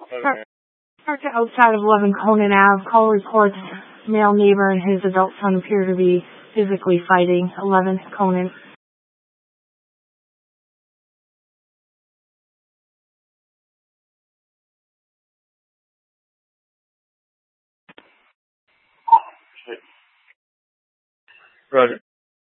Parked outside of 11 Conan Ave. Call reports male neighbor and his adult son appear to be physically fighting. 11 Conan. Roger.